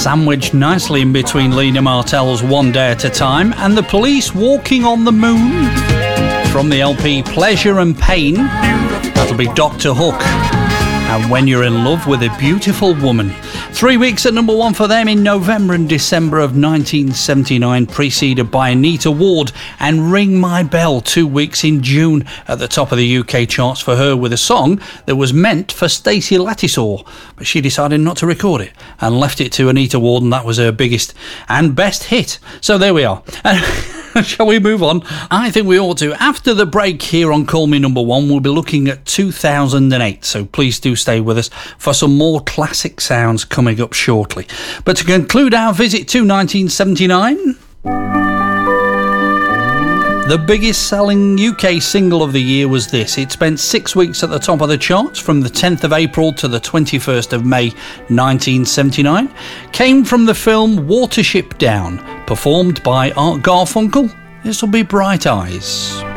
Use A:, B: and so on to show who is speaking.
A: sandwiched nicely in between Lena Martell's One Day at a Time and The Police Walking on the Moon. From the LP Pleasure and Pain, that'll be Dr. Hook and When You're in Love with a Beautiful Woman. 3 weeks at number one for them in November and December of 1979, preceded by Anita Ward and Ring My Bell 2 weeks in June at the top of the UK charts for her with a song that was meant for Stacey Lattisaw, but she decided not to record it and left it to Anita Ward, and that was her biggest and best hit. So there we are. Shall we move on? I think we ought to. After the break here on Call Me Number One, we'll be looking at 2008, so please do stay with us for some more classic sounds coming up shortly. But to conclude our visit to 1979... the biggest selling UK single of the year was this. It spent 6 weeks at the top of the charts from the 10th of April to the 21st of May 1979. Came from the film Watership Down, performed by Art Garfunkel. This will be Bright Eyes.